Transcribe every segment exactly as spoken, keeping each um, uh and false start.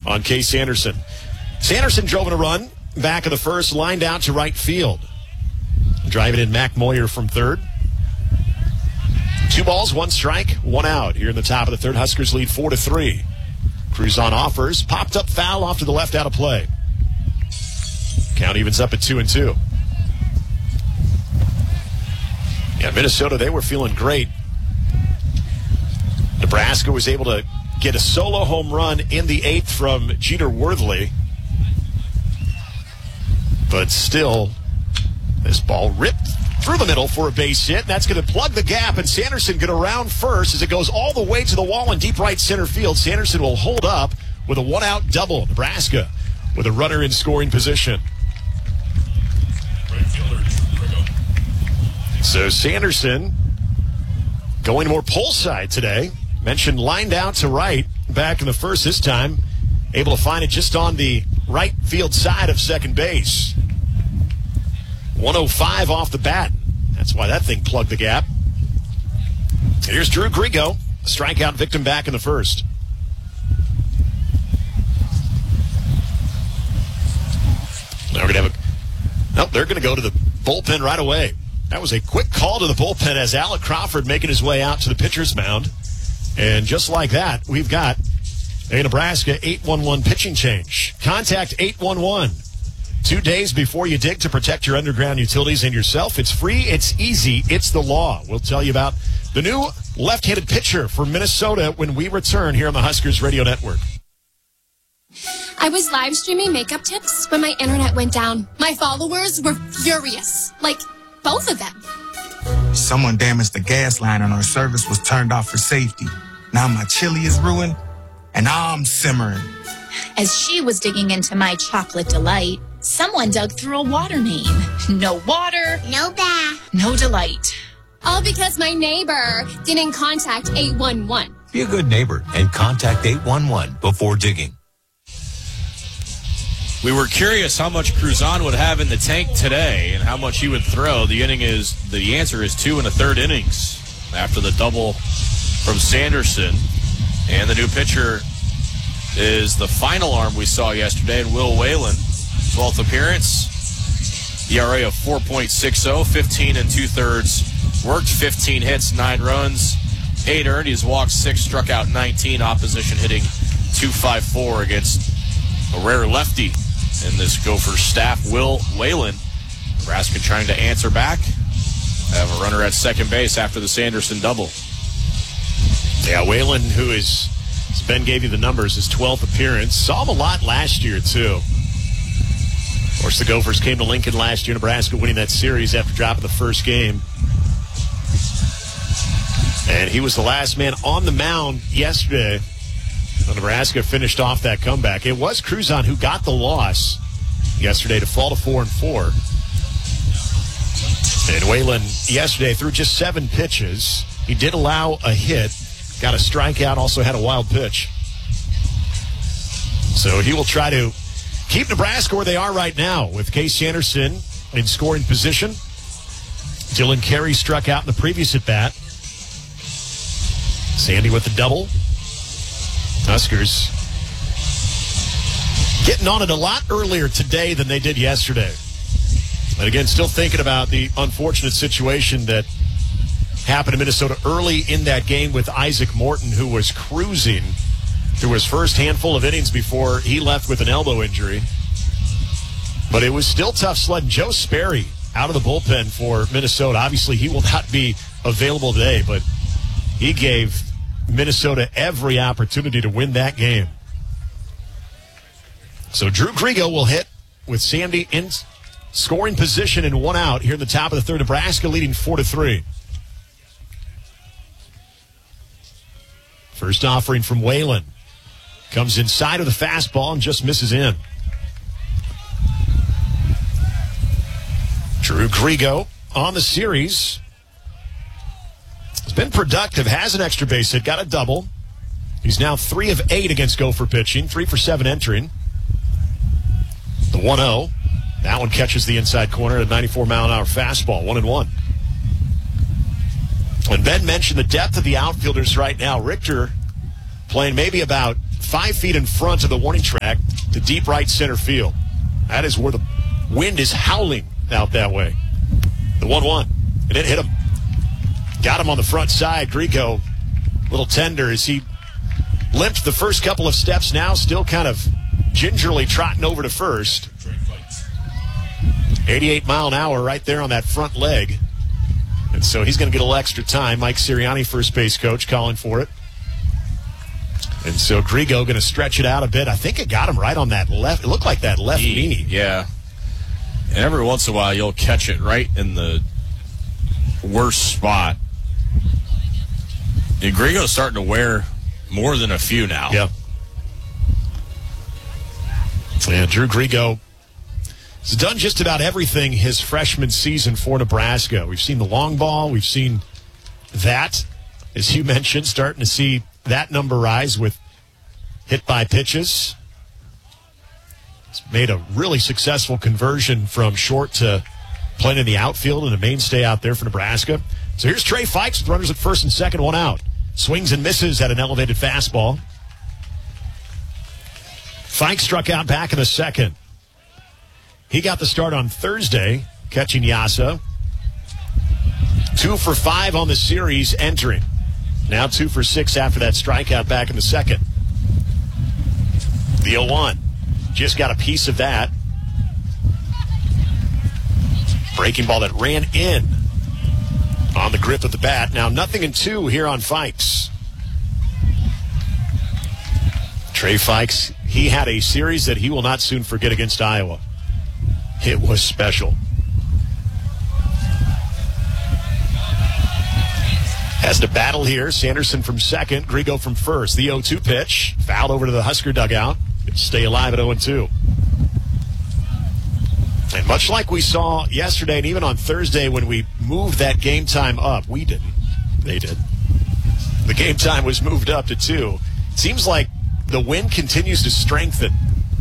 on Case Anderson. Sanderson drove in a run back of the first, lined out to right field. Driving in Mac Moyer from third. Two balls, one strike, one out. Here in the top of the third, Huskers lead four to three. Cruzan offers, popped up foul off to the left out of play. Count evens up at two and two. Yeah, Minnesota, they were feeling great. Nebraska was able to get a solo home run in the eighth from Jeter Worthley. But still, this ball ripped through the middle for a base hit. And that's going to plug the gap, and Sanderson going to round first as it goes all the way to the wall in deep right center field. Sanderson will hold up with a one-out double. Nebraska with a runner in scoring position. So Sanderson going more pull side today. Mentioned lined out to right back in the first this time. Able to find it just on the right field side of second base. one oh five off the bat. That's why that thing plugged the gap. Here's Drew Grigo, strikeout victim back in the first. Now we're going to have a... Nope, they're going to go to the bullpen right away. That was a quick call to the bullpen as Alec Crawford making his way out to the pitcher's mound. And just like that, we've got a Nebraska eight one one pitching change. Contact eight one one. Two days before you dig to protect your underground utilities and yourself. It's free, it's easy, it's the law. We'll tell you about the new left-handed pitcher for Minnesota when we return here on the Huskers Radio Network. I was live streaming makeup tips when my internet went down. My followers were furious. Like, both of them. Someone damaged the gas line and our service was turned off for safety. Now my chili is ruined and I'm simmering. As she was digging into my chocolate delight, someone dug through a water main. No water, no bath, no delight. All because my neighbor didn't contact eight one one. Be a good neighbor and contact eight one one before digging. We were curious how much Cruzan would have in the tank today and how much he would throw. The inning is the answer is two and a third innings after the double from Sanderson. And the new pitcher is the final arm we saw yesterday in Will Whalen. twelfth appearance. E R A of four point six oh, fifteen and two-thirds. Worked fifteen hits, nine runs, eight earned. He's walked six, struck out nineteen. Opposition hitting two fifty-four against a rare lefty in this Gopher staff. Will Whalen. Nebraska trying to answer back. Have a runner at second base after the Sanderson double. Yeah, Whalen, who is, as Ben gave you the numbers, his twelfth appearance. Saw him a lot last year, too. Of course, the Gophers came to Lincoln last year. Nebraska winning that series after dropping the first game. And he was the last man on the mound yesterday. So Nebraska finished off that comeback. It was Cruzan who got the loss yesterday to fall to four and four. And Whalen yesterday threw just seven pitches. He did allow a hit, got a strikeout, also had a wild pitch. So he will try to keep Nebraska where they are right now with Case Anderson in scoring position. Dylan Carey struck out in the previous at-bat. Sandy with the double. Huskers getting on it a lot earlier today than they did yesterday. And again, still thinking about the unfortunate situation that happened in Minnesota early in that game with Isaac Morton, who was cruising through his first handful of innings before he left with an elbow injury. But it was still tough sledding. Joe Sperry out of the bullpen for Minnesota. Obviously, he will not be available today, but he gave Minnesota every opportunity to win that game. So Drew Grigo will hit with Sandy in scoring position and one out here in the top of the third. Nebraska leading four to three. First offering from Whalen. Comes inside of the fastball and just misses in. Drew Grigo on the series. Has been productive, has an extra base hit, got a double. He's now three of eight against Gopher pitching, three for seven entering. The one oh. That one catches the inside corner at a ninety-four mile an hour fastball, one and one. And Ben mentioned the depth of the outfielders right now. Richter playing maybe about five feet in front of the warning track to deep right center field. That is where the wind is howling out that way. The one one. And it hit him. Got him on the front side. Grigo, little tender as he limped the first couple of steps, now still kind of gingerly trotting over to first. eighty-eight mile an hour right there on that front leg. And so he's going to get a little extra time. Mike Sirianni, first base coach, calling for it. And so Grigo going to stretch it out a bit. I think it got him right on that left. It looked like that left knee. knee. Yeah. And every once in a while, you'll catch it right in the worst spot. And Grigo's starting to wear more than a few now. Yeah. Yeah, Drew Grigo has done just about everything his freshman season for Nebraska. We've seen the long ball. We've seen that, as you mentioned, starting to see that number rise with hit by pitches. He's made a really successful conversion from short to playing in the outfield and a mainstay out there for Nebraska. So here's Trey Fikes with runners at first and second, one out. Swings and misses at an elevated fastball. Fikes struck out back in the second. He got the start on Thursday, catching Yasa. Two for five on the series entering. Now two for six after that strikeout back in the second. The oh one. Just got a piece of that. Breaking ball that ran in on the grip of the bat. Now nothing in two here on Fikes. Trey Fikes, he had a series that he will not soon forget against Iowa. It was special. Has to battle here. Sanderson from second, Grigo from first. The oh two pitch. Fouled over to the Husker dugout. Stay alive at oh and two. And much like we saw yesterday and even on Thursday when we moved that game time up, we didn't. They did. The game time was moved up to two. Seems like the wind continues to strengthen.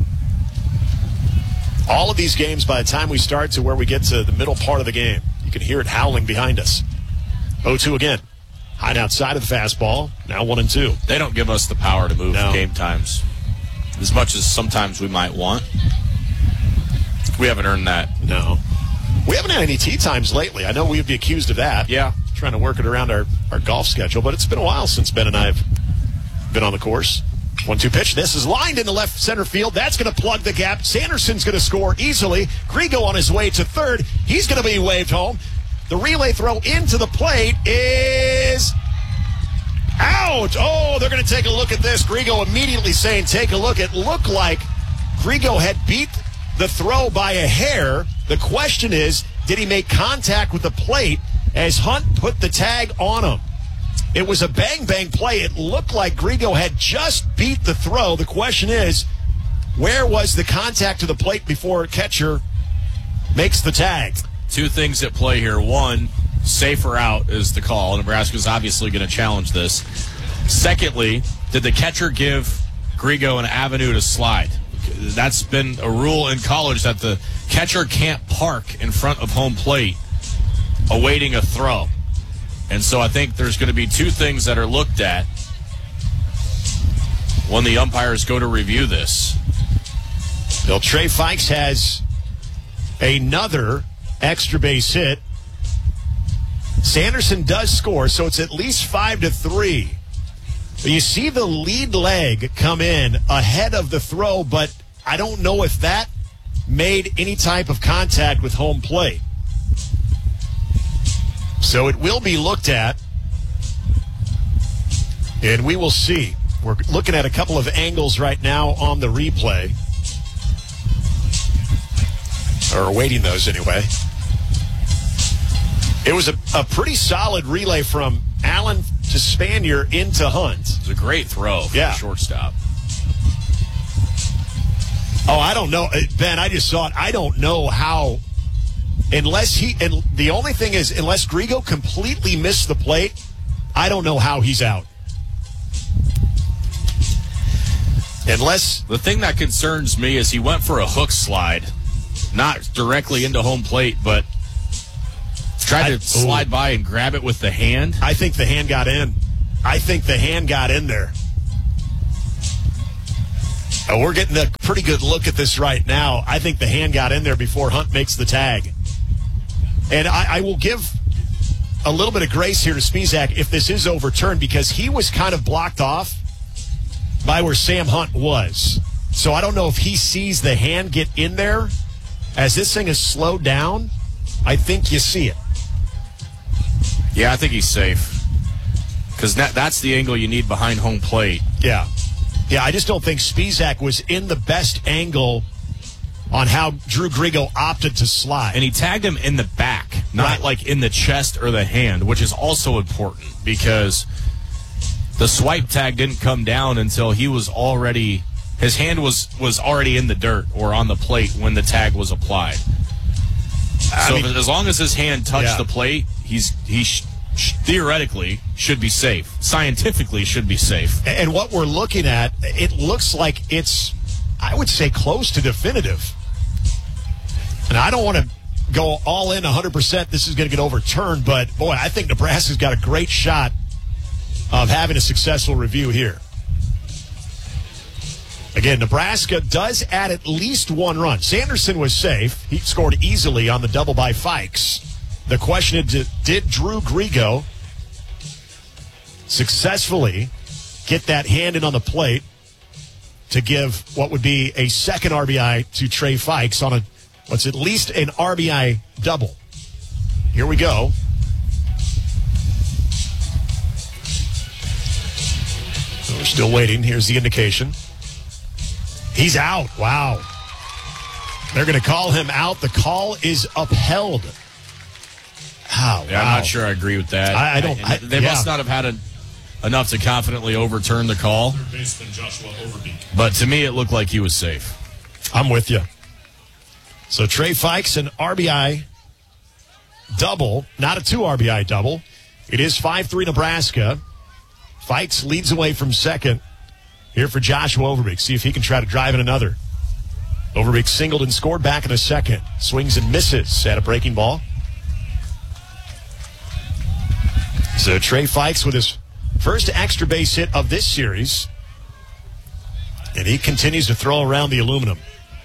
All of these games, by the time we start to where we get to the middle part of the game, you can hear it howling behind us. oh two again. High outside of the fastball. Now one and two. They don't give us the power to move No. game times as much as sometimes we might want. We haven't earned that. No. We haven't had any tee times lately. I know we would be accused of that. Yeah. Trying to work it around our, our golf schedule, but it's been a while since Ben and I have been on the course. one two pitch. This is lined in the left center field. That's going to plug the gap. Sanderson's going to score easily. Grigo on his way to third. He's going to be waved home. The relay throw into the plate is out. Oh, they're going to take a look at this. Grigo immediately saying, take a look. It looked like Grigo had beat the throw by a hair. The question is, did he make contact with the plate as Hunt put the tag on him? It was a bang-bang play. It looked like Grigo had just beat the throw. The question is, where was the contact to the plate before a catcher makes the tag? Two things at play here. One, safer out is the call. Nebraska's obviously going to challenge this. Secondly, did the catcher give Grigo an avenue to slide? That's been a rule in college that the catcher can't park in front of home plate awaiting a throw. And so I think there's going to be two things that are looked at when the umpires go to review this. Well, Trey Fikes has another extra base hit. Sanderson does score, so it's at least five to three. But you see the lead leg come in ahead of the throw, but I don't know if that made any type of contact with home plate. So it will be looked at, and we will see. We're looking at a couple of angles right now on the replay. Or awaiting those anyway. It was a, a pretty solid relay from Allen to Spanier into Hunt. It was a great throw for Yeah. the shortstop. Oh, I don't know. Ben, I just saw it. I don't know how, unless he, and the only thing is, unless Grigo completely missed the plate, I don't know how he's out. Unless. The thing that concerns me is he went for a hook slide, not directly into home plate, but tried to I- slide ooh. by and grab it with the hand. I think the hand got in. I think the hand got in there. Uh, we're getting a pretty good look at this right now. I think the hand got in there before Hunt makes the tag. And I, I will give a little bit of grace here to Spizak if this is overturned, because he was kind of blocked off by where Sam Hunt was. So I don't know if he sees the hand get in there. As this thing is slowed down, I think you see it. Yeah, I think he's safe. Because that, that's the angle you need behind home plate. Yeah. Yeah, I just don't think Spizak was in the best angle on how Drew Grigo opted to slide. And he tagged him in the back, not right. like in the chest or the hand, which is also important because the swipe tag didn't come down until he was already, his hand was, was already in the dirt or on the plate when the tag was applied. I so mean, as long as his hand touched yeah. the plate, he's he sh- sh- theoretically should be safe. Scientifically should be safe. And what we're looking at, it looks like it's, I would say, close to definitive. And I don't want to go all in one hundred percent this is going to get overturned, but, boy, I think Nebraska's got a great shot of having a successful review here. Again, Nebraska does add at least one run. Sanderson was safe. He scored easily on the double by Fikes. The question is, did Drew Grigo successfully get that hand in on the plate to give what would be a second R B I to Trey Fikes on a what's at least an R B I double? Here we go. So we're still waiting. Here's the indication. He's out. Wow. They're going to call him out. The call is upheld. Oh, yeah, wow. I'm not sure I agree with that. I, I don't. I, they yeah. must not have had a, enough to confidently overturn the call. Third baseman Joshua Overbeek. But to me, it looked like he was safe. I'm with you. So Trey Fikes, an R B I double, not a two R B I double. It is five three Nebraska. Fikes leads away from second. Here for Joshua Overbeek. See if he can try to drive in another. Overbeek singled and scored back in a second. Swings and misses at a breaking ball. So Trey Fikes with his first extra base hit of this series. And he continues to throw around the aluminum.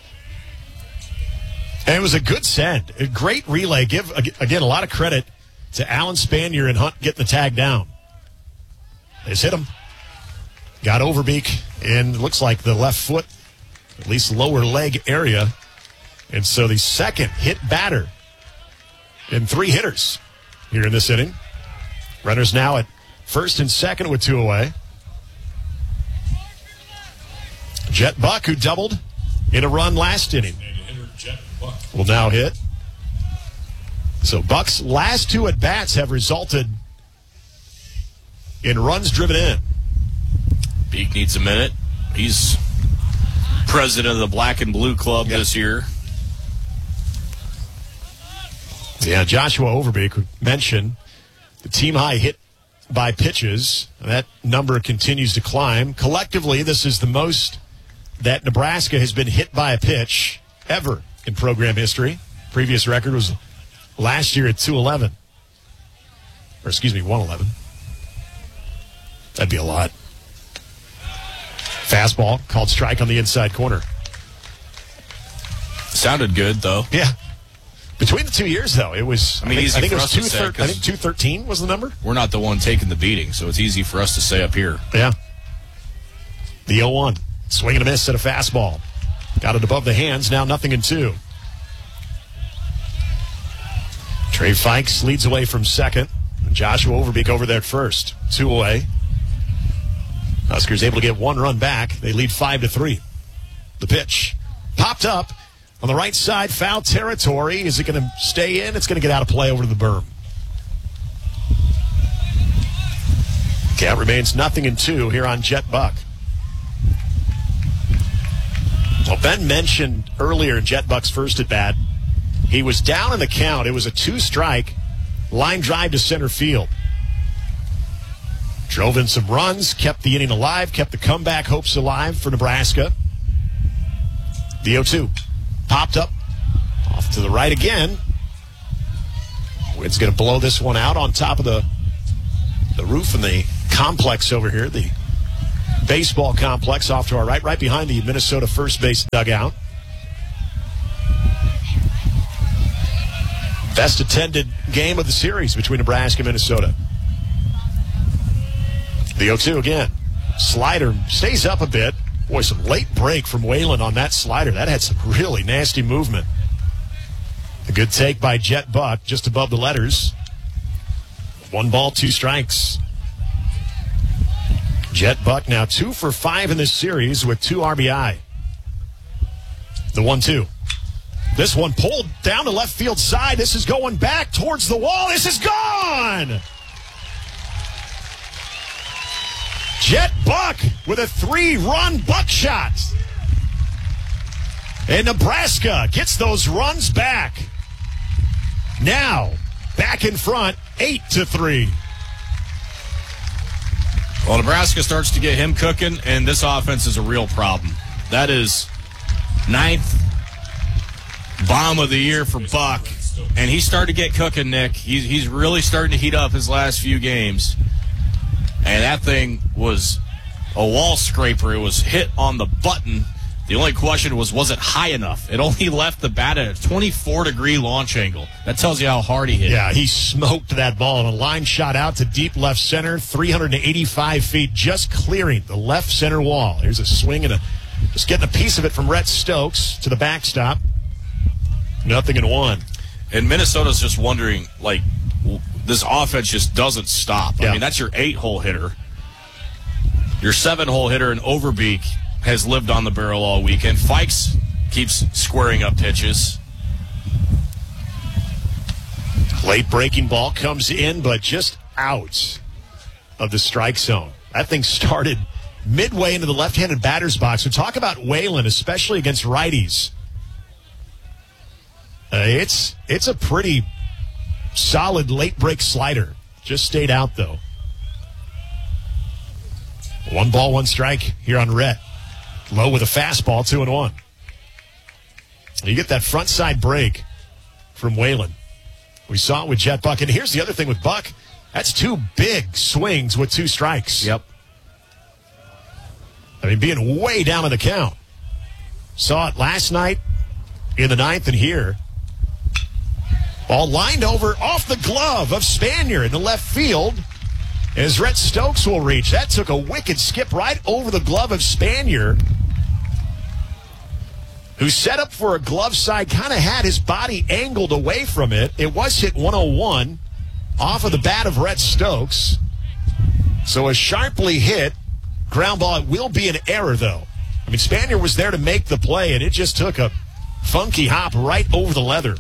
And it was a good send. A great relay. Give, again, a lot of credit to Alan Spanier and Hunt getting the tag down. They just hit him. Got Overbeek in, looks like the left foot, at least lower leg area. And so the second hit batter in three hitters here in this inning. Runners now at first and second with two away. Jet Buck, who doubled in a run last inning, will now hit. So Buck's last two at-bats have resulted in runs driven in. Beek needs a minute. He's president of the Black and Blue Club yep. this year. Yeah, Joshua Overbeek mentioned the team high hit by pitches. That number continues to climb. Collectively, this is the most that Nebraska has been hit by a pitch ever in program history. Previous record was last year at two eleven. Or excuse me, one eleven. That'd be a lot. Fastball called strike on the inside corner. Sounded good, though. Yeah. Between the two years, though, it was. I mean, I think, easy I think for it was us two. to say, Thir- I think two thirteen was the number. We're not the one taking the beating, so it's easy for us to say up here. Yeah. The oh one. Swing and a miss at a fastball. Got it above the hands. Now nothing in two. Trey Fikes leads away from second. Joshua Overbeek over there at first. Two away. Huskers able to get one run back. They lead five to three. The pitch popped up on the right side, foul territory. Is it going to stay in? It's going to get out of play over to the berm. Count remains nothing in two here on Jet Buck. Well, Ben mentioned earlier in Jet Buck's first at bat, he was down in the count. It was a two-strike line drive to center field. Drove in some runs, kept the inning alive, kept the comeback hopes alive for Nebraska. The oh two popped up off to the right again. Wind's going to blow this one out on top of the the roof and the complex over here, the baseball complex off to our right, right behind the Minnesota first base dugout. Best attended game of the series between Nebraska and Minnesota. The oh two again. Slider stays up a bit. Boy, some late break from Whalen on that slider. That had some really nasty movement. A good take by Jet Buck just above the letters. One ball, two strikes. Jet Buck now two for five in this series with two R B I. The one two. This one pulled down the left field side. This is going back towards the wall. This is gone! Jet Buck with a three-run buckshot. And Nebraska gets those runs back. Now, back in front, eight to three. Well, Nebraska starts to get him cooking, and this offense is a real problem. That is ninth bomb of the year for Buck, and he's starting to get cooking, Nick. He's, he's really starting to heat up his last few games. And that thing was a wall scraper. It was hit on the button. The only question was, was it high enough? It only left the bat at a twenty-four degree launch angle. That tells you how hard he hit. Yeah, he smoked that ball, and a line shot out to deep left center, three hundred eighty-five feet, just clearing the left center wall. Here's a swing and a just getting a piece of it from Rhett Stokes to the backstop. Nothing in one. And Minnesota's just wondering, like, this offense just doesn't stop. Yeah. I mean, that's your eight-hole hitter. Your seven-hole hitter in Overbeek has lived on the barrel all weekend. Fikes keeps squaring up pitches. Late breaking ball comes in, but just out of the strike zone. That thing started midway into the left-handed batter's box. So talk about Whalen, especially against righties. Uh, it's it's a pretty solid late break slider. Just stayed out, though. One ball, one strike here on Rhett. Low with a fastball, two and one. You get that front side break from Whalen. We saw it with Jet Buck. And here's the other thing with Buck. That's two big swings with two strikes. Yep. I mean, being way down on the count. Saw it last night in the ninth and here. Ball lined over off the glove of Spanier in the left field as Rhett Stokes will reach. That took a wicked skip right over the glove of Spanier, who set up for a glove side, kind of had his body angled away from it. It was hit one oh one off of the bat of Rhett Stokes. So a sharply hit ground ball. It will be an error, though. I mean, Spanier was there to make the play, and it just took a funky hop right over the leather.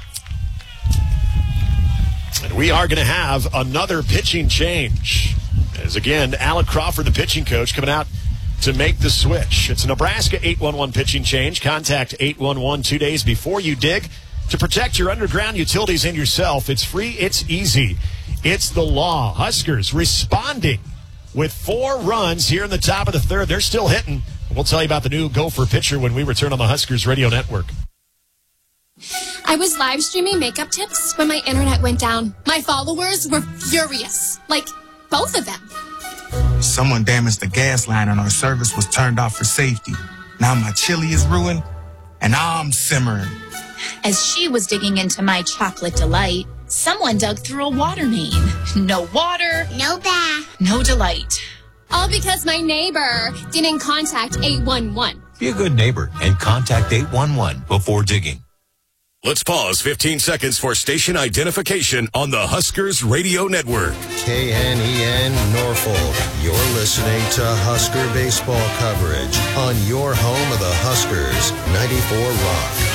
And we are going to have another pitching change. As again, Alec Crawford, the pitching coach, coming out to make the switch. It's a Nebraska eight one one pitching change. Contact eight one one two days before you dig to protect your underground utilities and yourself. It's free. It's easy. It's the law. Huskers responding with four runs here in the top of the third. They're still hitting. We'll tell you about the new Gopher pitcher when we return on the Huskers Radio Network. I was live streaming makeup tips when my internet went down. My followers were furious. Like, both of them. Someone damaged the gas line and our service was turned off for safety. Now my chili is ruined and I'm simmering. As she was digging into my chocolate delight, someone dug through a water main. No water, No bath. no delight. All because my neighbor didn't contact eight one one. Be a good neighbor and contact eight one one before digging. Let's pause fifteen seconds for station identification on the Huskers Radio Network. K N E N Norfolk. You're listening to Husker baseball coverage on your home of the Huskers, ninety-four Rock.